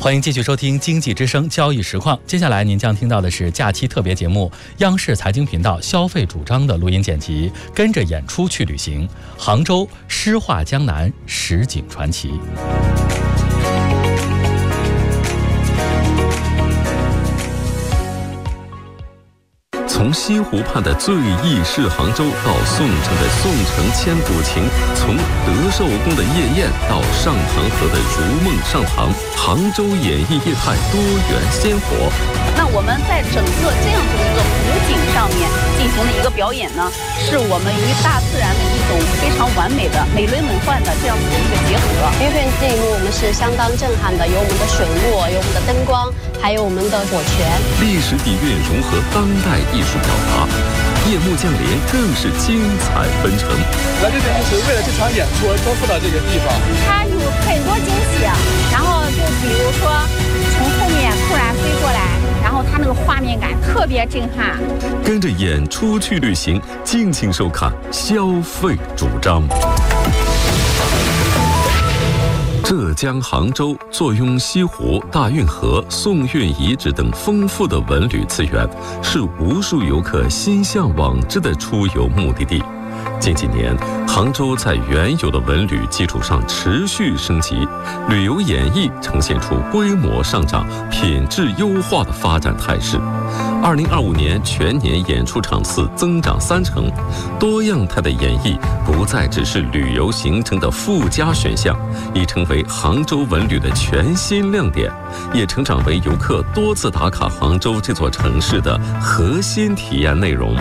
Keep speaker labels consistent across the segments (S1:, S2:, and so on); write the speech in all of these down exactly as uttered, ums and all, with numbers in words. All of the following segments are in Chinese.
S1: 欢迎继续收听经济之声交易实况。接下来您将听到的是假期特别节目，央视财经频道消费主张的录音剪辑，跟着演出去旅行，杭州诗画江南，实景传奇。
S2: 从西湖畔的醉意是杭州到宋城的宋城千古情，从德寿宫的夜宴到上塘河的如梦上塘，杭州演艺业态多元鲜活。
S3: 那我们在整个这样子的一个湖景上面进行的一个表演呢，是我们与大自然的一种非常完美的美轮美奂的这样子的一个结合。
S4: 因为这一幕我们是相当震撼的，有我们的水墨，有我们的灯光，还有我们的火泉，
S2: 历史底蕴融合当代艺术表达，夜幕降临更是精彩纷呈。
S5: 来这边就是为了这场演出而奔赴到这个地方，
S6: 它有很多惊喜，然后就比如说从后面突然飞过来，然后它那个画面感特别震撼。
S2: 跟着演出去旅行，敬请收看消费主张。浙江杭州坐拥西湖、大运河、宋韵遗址等丰富的文旅资源，是无数游客心向往之的出游目的地。近几年，杭州在原有的文旅基础上持续升级，旅游演艺呈现出规模上涨、品质优化的发展态势。二零二五年全年演出场次增长三成，多样态的演艺不再只是旅游行程的附加选项，已成为杭州文旅的全新亮点，也成长为游客多次打卡杭州这座城市的核心体验内容。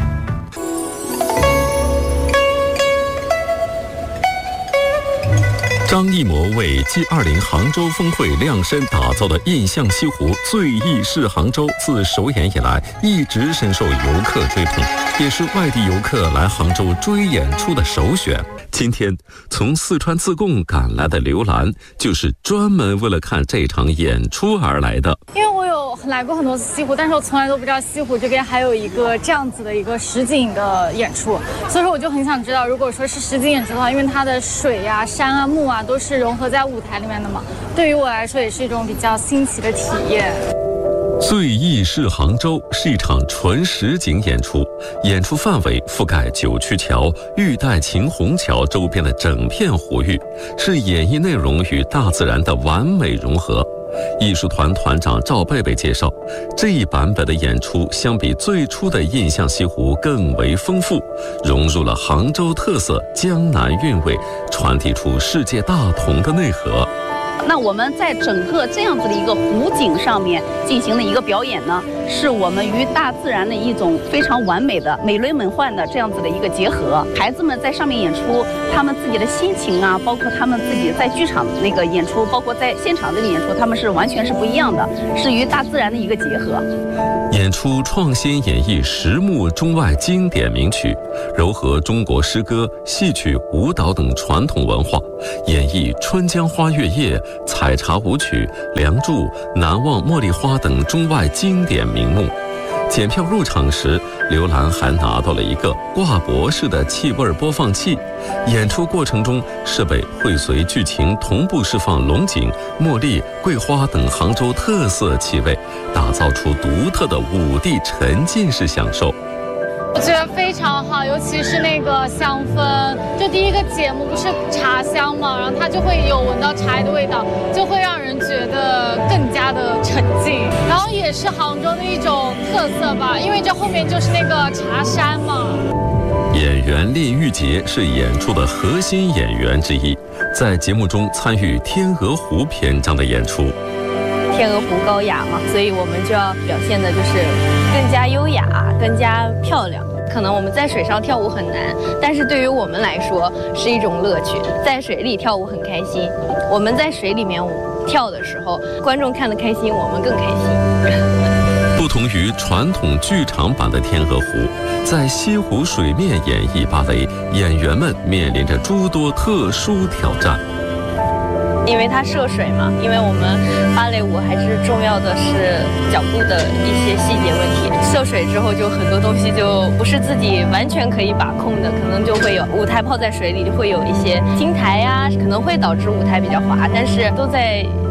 S2: 张艺谋为 G 二十 杭州峰会量身打造的印象西湖醉意是杭州，自首演以来一直深受游客追捧，也是外地游客来杭州追演出的首选。今天从四川自贡赶来的刘兰，就是专门为了看这场演出而来的。
S6: 因为我有来过很多次西湖，但是我从来都不知道西湖这边还有一个这样子的一个实景的演出，所以说我就很想知道，如果说是实景演出的话，因为它的水啊、山啊、木啊都是融合在舞台里面的嘛，对于我来说也是一种比较新奇的体验。
S2: 醉意是杭州是一场纯实景演出，演出范围覆盖九曲桥、玉带秦虹桥周边的整片湖域，是演绎内容与大自然的完美融合。艺术团团长赵贝贝介绍，这一版本的演出相比最初的印象西湖更为丰富，融入了杭州特色江南韵味，传递出世界大同的内核。
S3: 那我们在整个这样子的一个湖景上面进行的一个表演呢，是我们与大自然的一种非常完美的美轮美奂的这样子的一个结合。孩子们在上面演出，他们自己的心情啊，包括他们自己在剧场那个演出，包括在现场这个演出，他们是完全是不一样的，是与大自然的一个结合。
S2: 演出创新演绎十幕中外经典名曲，糅合中国诗歌、戏曲、舞蹈等传统文化，演绎《春江花月夜》、采茶舞曲、梁祝、难忘茉莉花等中外经典名目。检票入场时，刘兰还拿到了一个挂脖式的气味播放器。演出过程中，设备会随剧情同步释放龙井、茉莉、桂花等杭州特色气味，打造出独特的五 D 沉浸式享受。
S6: 我觉得非常好，尤其是那个香氛，就第一个节目不是茶香嘛，然后它就会有闻到茶叶的味道，就会让人觉得更加的沉浸，然后也是杭州的一种特色吧，因为这后面就是那个茶山嘛。
S2: 演员练玉洁是演出的核心演员之一，在节目中参与天鹅湖篇章的演出。
S7: 天鹅湖高雅嘛，所以我们就要表现的就是更加优雅、更加漂亮。可能我们在水上跳舞很难，但是对于我们来说是一种乐趣。在水里跳舞很开心，我们在水里面跳的时候，观众看得开心，我们更开心。
S2: 不同于传统剧场版的天鹅湖，在西湖水面演绎芭蕾，演员们面临着诸多特殊挑战。
S7: 因为它涉水嘛，因为我们芭蕾舞还是重要的是脚步的一些细节问题。涉水之后，就很多东西就不是自己完全可以把控的，可能就会有舞台泡在水里，就会有一些青苔呀、啊，可能会导致舞台比较滑，但是都在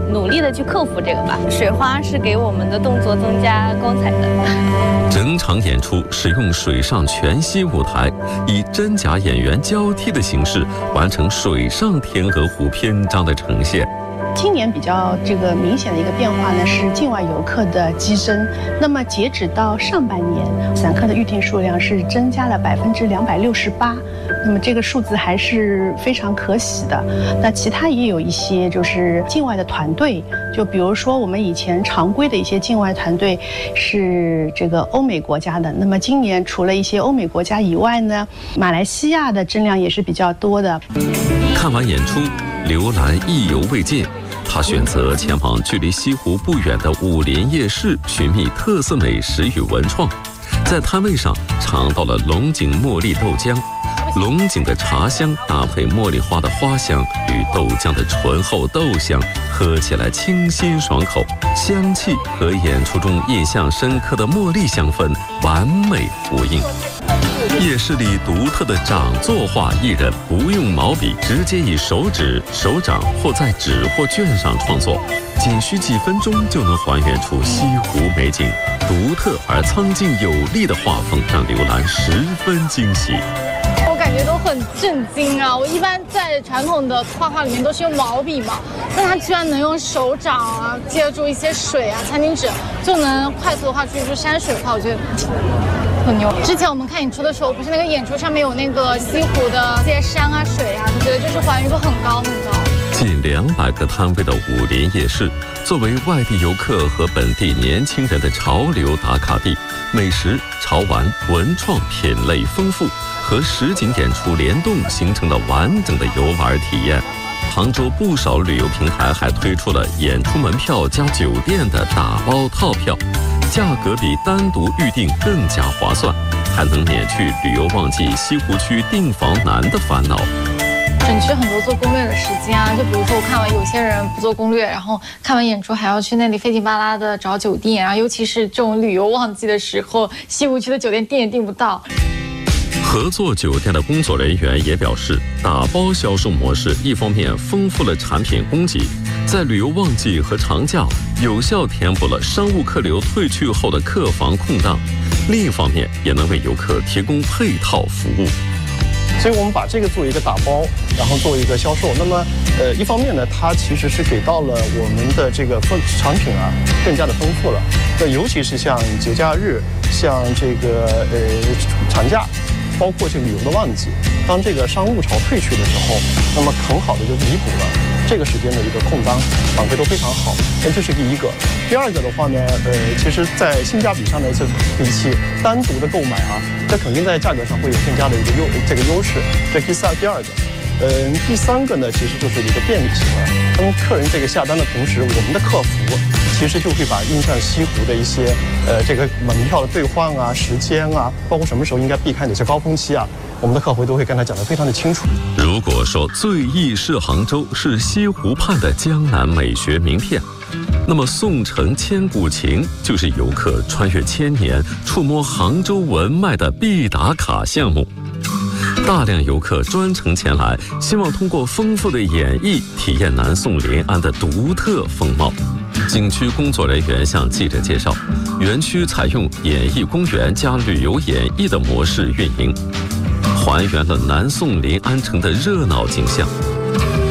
S7: 努力的去克服这个吧。水花是给我们的动作增加光彩的。
S2: 整场演出使用水上全息舞台，以真假演员交替的形式完成水上天鹅湖篇章的呈现。
S8: 今年比较这个明显的一个变化呢，是境外游客的激增。那么截止到上半年，散客的预订数量是增加了百分之两百六十八。那么这个数字还是非常可喜的。那其他也有一些就是境外的团队，就比如说我们以前常规的一些境外团队是这个欧美国家的，那么今年除了一些欧美国家以外呢，马来西亚的增量也是比较多的。
S2: 看完演出，刘兰意犹未尽。他选择前往距离西湖不远的武林夜市，寻觅特色美食与文创。在摊位上尝到了龙井茉莉豆浆，龙井的茶香搭配茉莉花的花香与豆浆的醇厚豆香，喝起来清新爽口，香气和演出中印象深刻的茉莉香氛完美呼应。夜市里独特的掌作画艺人不用毛笔，直接以手指、手掌或在纸或卷上创作，仅需几分钟就能还原出西湖美景。独特而苍劲有力的画风让刘兰十分惊喜。
S6: 我感觉都很震惊啊！我一般在传统的画画里面都是用毛笔嘛，但他居然能用手掌啊，借助一些水啊、餐巾纸，就能快速的画出一幅山水画，我觉得很牛。之前我们看演出的时候，不是那个演出上面有那个西湖的这些山啊、水啊，就觉得就是还原度很高很高。
S2: 近两百个摊位的武林夜市，作为外地游客和本地年轻人的潮流打卡地，美食、潮玩、文创品类丰富，和实景演出联动，形成了完整的游玩体验。杭州不少旅游平台还推出了演出门票加酒店的打包套票，价格比单独预订更加划算，还能免去旅游旺季西湖区订房难的烦恼。
S6: 省去很多做攻略的时间啊，就比如说我看完有些人不做攻略，然后看完演出还要去那里费劲巴拉的找酒店，然后尤其是这种旅游旺季的时候，西湖区的酒店订也订不到。
S2: 合作酒店的工作人员也表示，打包销售模式一方面丰富了产品供给，在旅游旺季和长假有效填补了商务客流退去后的客房空档，另一方面也能为游客提供配套服务。
S5: 所以我们把这个做一个打包，然后做一个销售。那么，呃，一方面呢，它其实是给到了我们的这个丰产品啊，更加的丰富了。那尤其是像节假日，像这个呃长假，包括这个旅游的旺季，当这个商务潮退去的时候，那么很好的就弥补了这个时间的一个空档，反馈都非常好。那这是第一个。第二个的话呢，呃，其实在性价比上呢，这比起单独的购买啊，这肯定在价格上会有更加的一个优这个优势。这第三第二个。嗯、呃，第三个呢，其实就是一个便利性了。当客人这个下单的同时，我们的客服其实就会把印象西湖的一些呃这个门票的兑换啊、时间啊，包括什么时候应该避开哪些高峰期啊，我们的客服都会跟他讲得非常的清楚。
S2: 如果说最忆是杭州是西湖畔的江南美学名片，那么宋城千古情就是游客穿越千年、触摸杭州文脉的必打卡项目。大量游客专程前来，希望通过丰富的演绎体验南宋临安的独特风貌。景区工作人员向记者介绍，园区采用演艺公园加旅游演绎的模式运营，还原了南宋临安城的热闹景象。